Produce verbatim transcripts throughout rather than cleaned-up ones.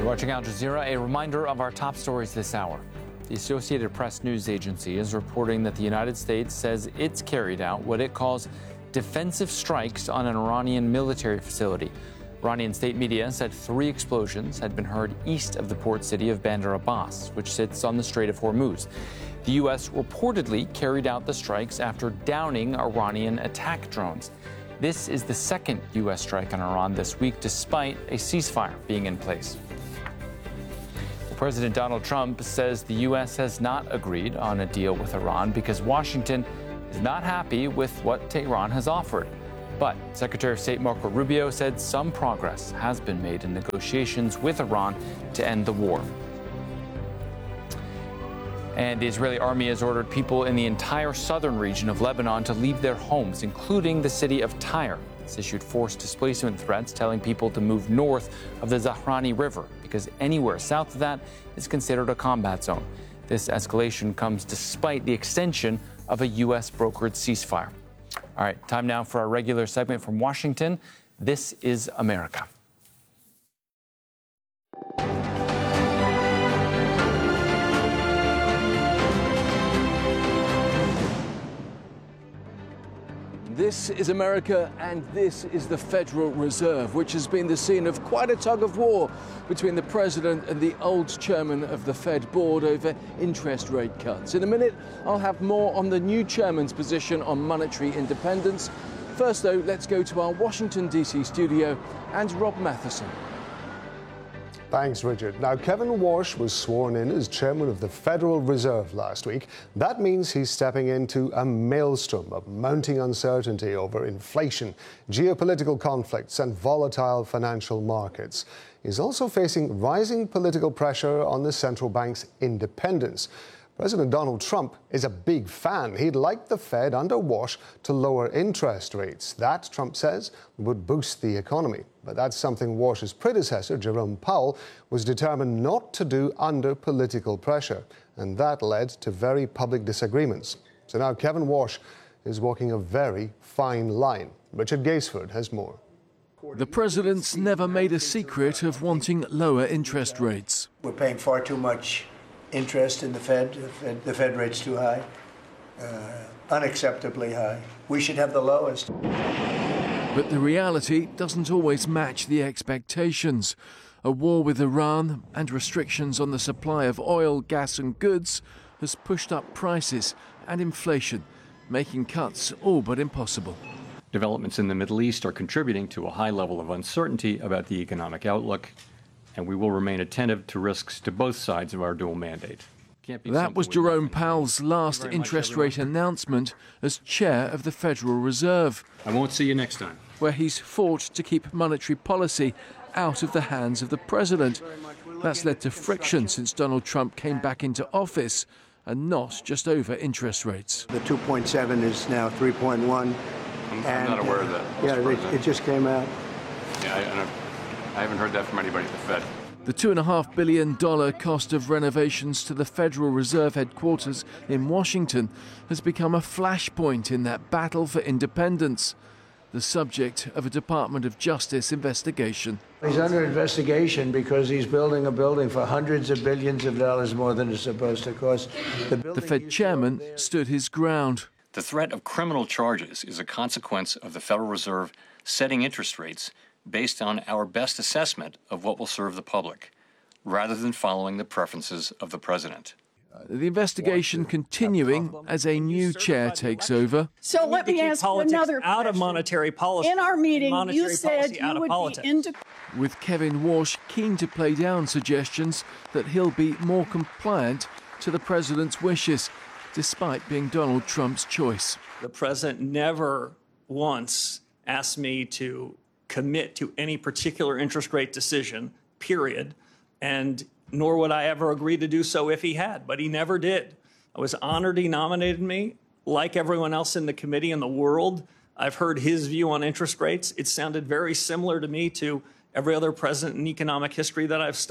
Watching Al Jazeera, a reminder of our top stories this hour. The Associated Press news agency is reporting that the United States says it's carried out what it calls defensive strikes on an Iranian military facility. Iranian state media said three explosions had been heard east of the port city of Bandar Abbas, which sits on the Strait of Hormuz. The U S reportedly carried out the strikes after downing Iranian attack drones. This is the second U S strike on Iran this week, despite a ceasefire being in place. President Donald Trump says the U S has not agreed on a deal with Iran because Washington is not happy with what Tehran has offered. But Secretary of State Marco Rubio said some progress has been made in negotiations with Iran to end the war. And the Israeli army has ordered people in the entire southern region of Lebanon to leave their homes, including the city of Tyre. It's issued forced displacement threats telling people to move north of the Zahrani River because anywhere south of that is considered a combat zone. This escalation comes despite the extension of a U S brokered ceasefire. All right, time now for our regular segment from Washington. This is America. This is America, and this is the Federal Reserve, which has been the scene of quite a tug of war between the president and the old chairman of the Fed board over interest rate cuts. In a minute, I'll have more on the new chairman's position on monetary independence. First, though, let's go to our Washington, D C studio and Rob Matheson. Thanks, Richard. Now, Kevin Warsh was sworn in as chairman of the Federal Reserve last week. That means he's stepping into a maelstrom of mounting uncertainty over inflation, geopolitical conflicts, and volatile financial markets. He's also facing rising political pressure on the central bank's independence. President Donald Trump is a big fan. He'd like the Fed under Warsh to lower interest rates. That, Trump says, would boost the economy. But that's something Warsh's predecessor, Jerome Powell, was determined not to do under political pressure. And that led to very public disagreements. So now Kevin Warsh is walking a very fine line. Richard Gaisford has more. The president's never made a secret of wanting lower interest rates. We're paying far too much interest in the Fed. The Fed, the Fed rate's too high, uh, unacceptably high. We should have the lowest. But the reality doesn't always match the expectations. A war with Iran and restrictions on the supply of oil, gas and goods has pushed up prices and inflation, making cuts all but impossible. Developments in the Middle East are contributing to a high level of uncertainty about the economic outlook, and we will remain attentive to risks to both sides of our dual mandate. That was Jerome Powell's last interest rate announcement as chair of the Federal Reserve. I won't see you next time. Where he's fought to keep monetary policy out of the hands of the president. That's led to friction since Donald Trump came back into office, and not just over interest rates. The two point seven is now three point one. I'm, I'm not aware of that. Yeah, it, it just came out. Yeah, I, I, don't, I haven't heard that from anybody at the Fed. The two point five billion dollars cost of renovations to the Federal Reserve headquarters in Washington has become a flashpoint in that battle for independence, the subject of a Department of Justice investigation. He's under investigation because he's building a building for hundreds of billions of dollars more than it's supposed to cost. The, the Fed chairman stood his ground. The threat of criminal charges is a consequence of the Federal Reserve setting interest rates based on our best assessment of what will serve the public, rather than following the preferences of the president. The investigation continuing as a new chair takes over. So let me ask you another question. Out of monetary policy. In our meeting, you said you would be into... With Kevin Warsh keen to play down suggestions that he'll be more compliant to the president's wishes, despite being Donald Trump's choice. The president never once asked me to commit to any particular interest rate decision, period, and nor would I ever agree to do so if he had, but he never did. I was honored he nominated me. Like everyone else in the committee in the world, I've heard his view on interest rates. It sounded very similar to me to every other president in economic history that I've studied.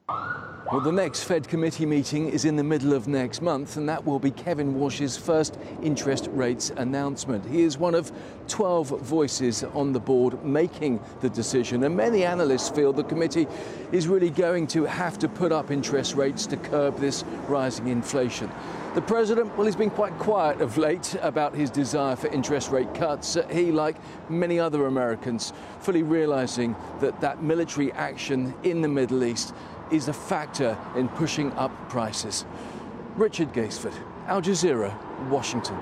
Well, the next Fed committee meeting is in the middle of next month, and that will be Kevin Warsh's first interest rates announcement. He is one of twelve voices on the board making the decision, and many analysts feel the committee is really going to have to put up interest rates to curb this rising inflation. The president, well, he's been quite quiet of late about his desire for interest rate cuts. He, like many other Americans, fully realizing that that military action in the Middle East is a factor in pushing up prices. Richard Gaisford, Al Jazeera, Washington.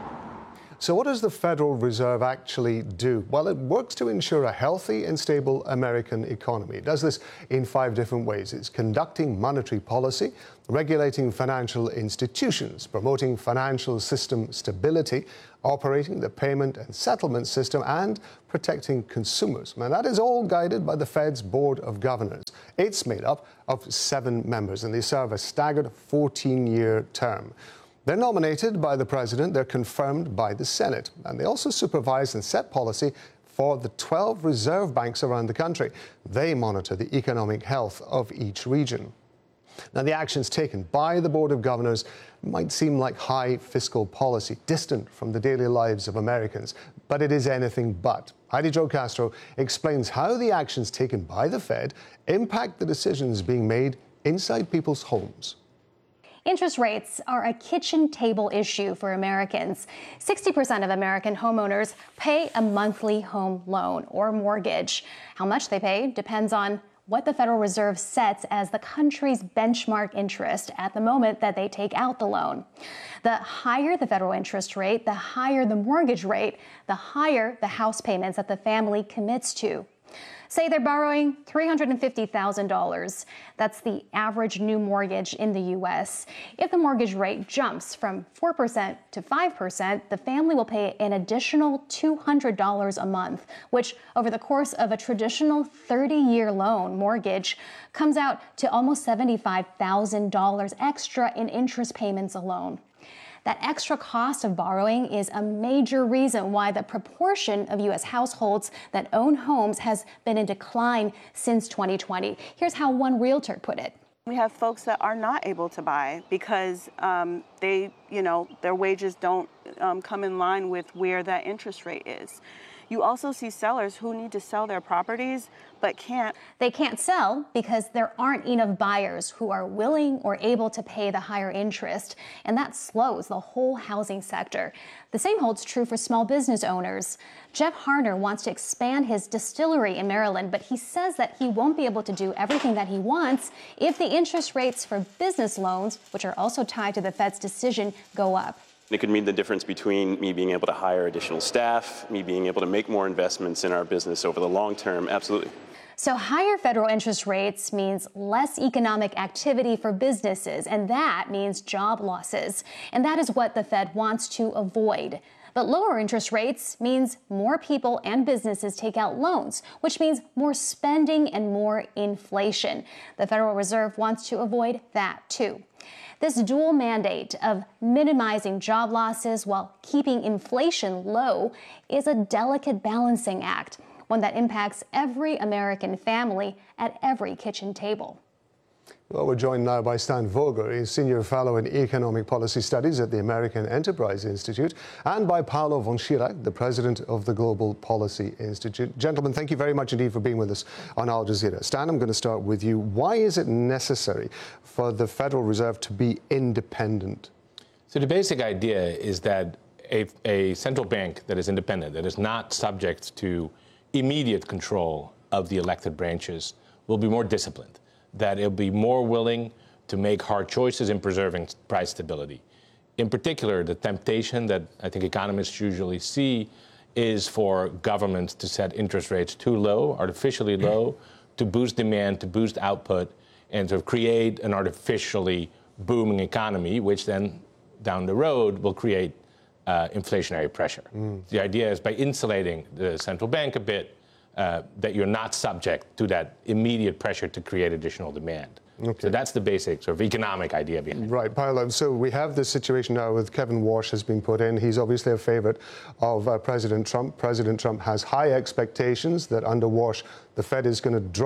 So what does the Federal Reserve actually do? Well, it works to ensure a healthy and stable American economy. It does this in five different ways. It's conducting monetary policy, regulating financial institutions, promoting financial system stability, operating the payment and settlement system, and protecting consumers. And that is all guided by the Fed's Board of Governors. It's made up of seven members, and they serve a staggered fourteen-year term. They're nominated by the president, they're confirmed by the Senate, and they also supervise and set policy for the twelve reserve banks around the country. They monitor the economic health of each region. Now, the actions taken by the Board of Governors might seem like high fiscal policy, distant from the daily lives of Americans, but it is anything but. Heidi Jo Castro explains how the actions taken by the Fed impact the decisions being made inside people's homes. Interest rates are a kitchen table issue for Americans. sixty percent of American homeowners pay a monthly home loan or mortgage. How much they pay depends on what the Federal Reserve sets as the country's benchmark interest at the moment that they take out the loan. The higher the federal interest rate, the higher the mortgage rate, the higher the house payments that the family commits to. Say they're borrowing three hundred fifty thousand dollars. That's the average new mortgage in the U S. If the mortgage rate jumps from four percent to five percent, the family will pay an additional two hundred dollars a month, which over the course of a traditional thirty-year loan mortgage comes out to almost seventy-five thousand dollars extra in interest payments alone. That extra cost of borrowing is a major reason why the proportion of U S households that own homes has been in decline since twenty twenty. Here's how one realtor put it. We have folks that are not able to buy because um, they, you know, their wages don't um, come in line with where that interest rate is. You also see sellers who need to sell their properties but can't. They can't sell because there aren't enough buyers who are willing or able to pay the higher interest, and that slows the whole housing sector. The same holds true for small business owners. Jeff Harner wants to expand his distillery in Maryland, but he says that he won't be able to do everything that he wants if the interest rates for business loans, which are also tied to the Fed's decision, go up. It could mean the difference between me being able to hire additional staff, me being able to make more investments in our business over the long term. Absolutely. So higher federal interest rates means less economic activity for businesses, and that means job losses. And that is what the Fed wants to avoid. But lower interest rates means more people and businesses take out loans, which means more spending and more inflation. The Federal Reserve wants to avoid that, too. This dual mandate of minimizing job losses while keeping inflation low is a delicate balancing act, one that impacts every American family at every kitchen table. Well, we're joined now by Stan Vogel, a senior fellow in economic policy studies at the American Enterprise Institute, and by Paolo von Schirach, the president of the Global Policy Institute. Gentlemen, thank you very much indeed for being with us on Al Jazeera. Stan, I'm going to start with you. Why is it necessary for the Federal Reserve to be independent? So the basic idea is that a, a central bank that is independent, that is not subject to immediate control of the elected branches, will be more disciplined, that it'll be more willing to make hard choices in preserving price stability. In particular, the temptation that I think economists usually see is for governments to set interest rates too low, artificially low, to boost demand, to boost output, and to create an artificially booming economy, which then down the road will create uh, inflationary pressure. Mm. The idea is by insulating the central bank a bit, Uh, that you're not subject to that immediate pressure to create additional demand. Okay. So that's the basic sort of economic idea behind it. Right, Paolo. So we have this situation now with Kevin Warsh has been put in. He's obviously a favorite of uh, President Trump. President Trump has high expectations that under Warsh, the Fed is going to drop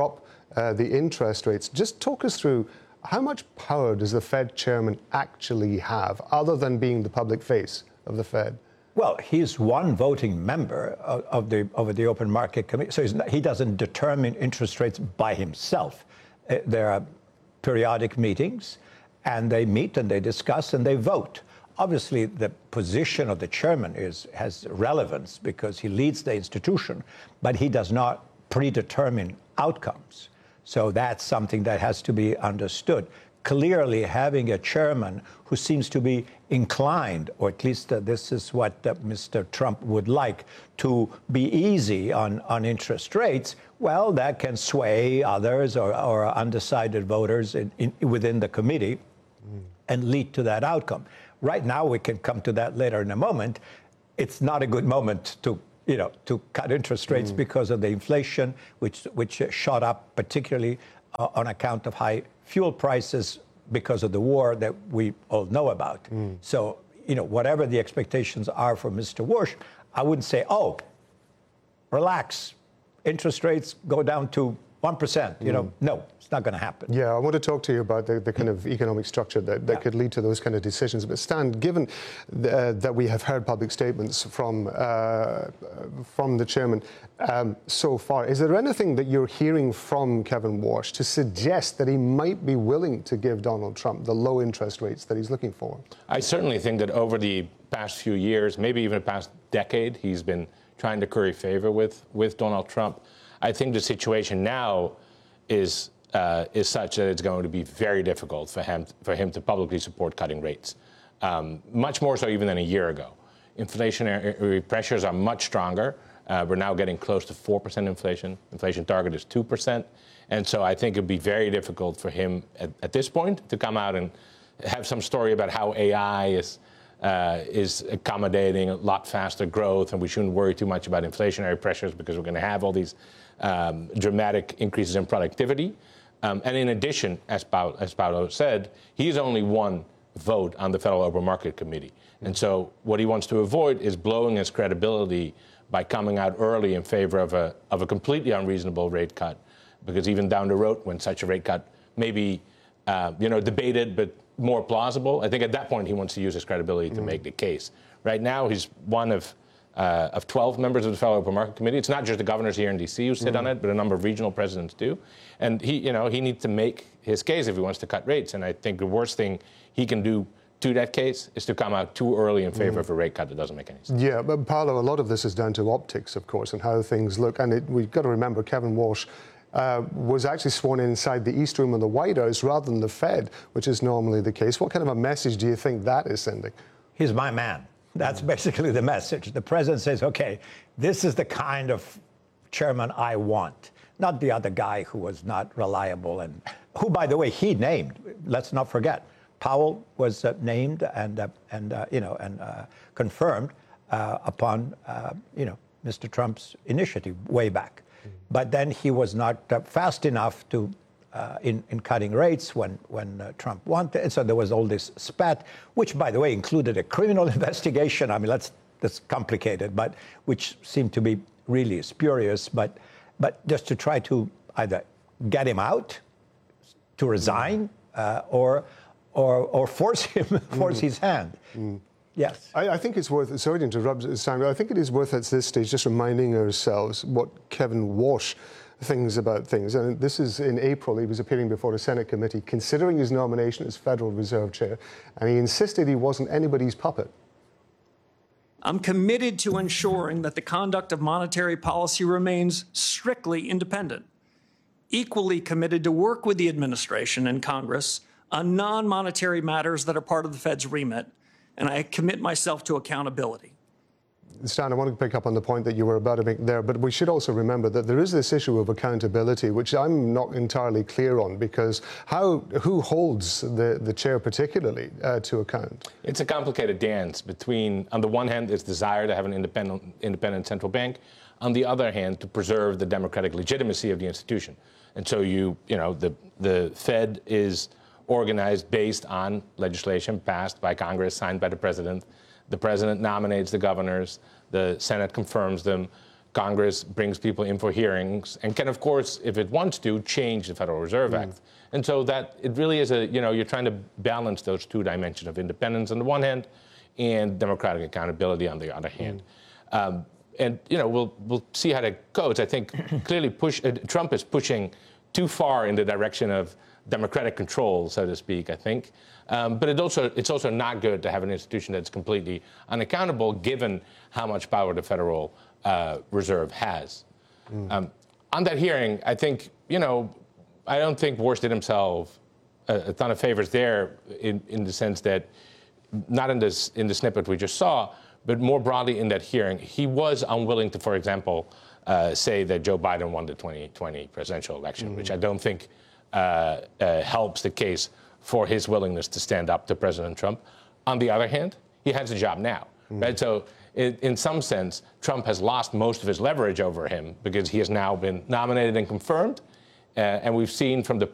uh, the interest rates. Just talk us through, how much power does the Fed chairman actually have, other than being the public face of the Fed? Well, he's one voting member of, of the of the Open Market Committee, so he's not, he doesn't determine interest rates by himself. Uh, there are periodic meetings, and they meet and they discuss and they vote. Obviously, the position of the chairman is has relevance because he leads the institution, but he does not predetermine outcomes. So that's something that has to be understood. Clearly, having a chairman who seems to be inclined, or at least uh, this is what uh, Mister Trump would like, to be easy on, on interest rates, well, that can sway others or, or undecided voters in, in, within the committee mm. and lead to that outcome. Right now, we can come to that later in a moment. It's not a good moment to you know, to cut interest rates mm. because of the inflation, which which shot up, particularly uh, on account of high fuel prices because of the war that we all know about. Mm. So, you know, whatever the expectations are for Mister Warsh, I wouldn't say, oh, relax, interest rates go down to one percent. You mm. know, no, it's not going to happen. Yeah, I want to talk to you about the, the kind of economic structure that, that yeah. could lead to those kind of decisions. But Stan, given the, uh, that we have heard public statements from uh, from the chairman um, so far, is there anything that you're hearing from Kevin Warsh to suggest that he might be willing to give Donald Trump the low interest rates that he's looking for? I certainly think that over the past few years, maybe even the past decade, he's been trying to curry favor with, with Donald Trump. I think the situation now is uh, is such that it's going to be very difficult for him for him to publicly support cutting rates, um, much more so even than a year ago. Inflationary pressures are much stronger. Uh, we're now getting close to four percent inflation. Inflation target is two percent, and so I think it'd be very difficult for him at, at this point to come out and have some story about how A I is. Uh, is accommodating a lot faster growth, and we shouldn't worry too much about inflationary pressures because we're going to have all these um, dramatic increases in productivity. Um, and in addition, as, pa- as Paolo said, he's only one vote on the Federal Open Market Committee. And so what he wants to avoid is blowing his credibility by coming out early in favor of a, of a completely unreasonable rate cut, because even down the road, when such a rate cut may be uh, you know, debated, but more plausible, I think at that point he wants to use his credibility to mm. make the case. Right now, he's one of uh, of twelve members of the Federal Open Market Committee. It's not just the governors here in D C who sit mm. on it, but a number of regional presidents do. And he, you know, he needs to make his case if he wants to cut rates. And I think the worst thing he can do to that case is to come out too early in favor mm. of a rate cut that doesn't make any sense. Yeah, but Paolo, a lot of this is down to optics, of course, and how things look. And it, we've got to remember Kevin Warsh Uh, was actually sworn in inside the East Room of the White House rather than the Fed, which is normally the case. What kind of a message do you think that is sending? He's my man. That's basically the message. The president says, okay, this is the kind of chairman I want, not the other guy who was not reliable and who, by the way, he named. Let's not forget, Powell was uh, named and, uh, and uh, you know, and uh, confirmed uh, upon, uh, you know, Mister Trump's initiative way back. But then he was not uh, fast enough to uh, in, in cutting rates when, when uh, Trump wanted. And so there was all this spat, which, by the way, included a criminal investigation. I mean, that's, that's complicated, but which seemed to be really spurious. But, but just to try to either get him out, to resign, uh, or, or, or force him, force mm. his hand. Mm. Yes. I, I think it's worth, sorry to interrupt, Sam, I think it is worth at this stage just reminding ourselves what Kevin Warsh thinks about things. And this is in April, he was appearing before a Senate committee considering his nomination as Federal Reserve Chair, and he insisted he wasn't anybody's puppet. I'm committed to ensuring that the conduct of monetary policy remains strictly independent, equally committed to work with the administration and Congress on non-monetary matters that are part of the Fed's remit, and I commit myself to accountability. Stan, I want to pick up on the point that you were about to make there, but we should also remember that there is this issue of accountability, which I'm not entirely clear on, because how, who holds the, the chair particularly uh, to account? It's a complicated dance between, on the one hand, its desire to have an independent, independent central bank, on the other hand, to preserve the democratic legitimacy of the institution. And so you, you know, the, the Fed is organized based on legislation passed by Congress, signed by the president. The president nominates the governors. The Senate confirms them. Congress brings people in for hearings and can, of course, if it wants to, change the Federal Reserve mm. Act. And so that it really is a, you know, you're trying to balance those two dimensions of independence on the one hand and democratic accountability on the other hand. Mm. Um, and, you know, we'll we'll see how that goes. I think clearly push uh, Trump is pushing too far in the direction of democratic control, so to speak, I think. Um, but it also, it's also not good to have an institution that's completely unaccountable, given how much power the Federal uh, Reserve has. Mm. Um, on that hearing, I think, you know, I don't think Warsh did himself a, a ton of favors there in, in the sense that, not in this in the snippet we just saw, but more broadly in that hearing, he was unwilling to, for example, uh, say that Joe Biden won the twenty twenty presidential election, mm-hmm. which I don't think uh, uh, helps the case for his willingness to stand up to President Trump. On the other hand, he has a job now, mm-hmm. right? So in, in some sense, Trump has lost most of his leverage over him because he has now been nominated and confirmed. Uh, and we've seen from the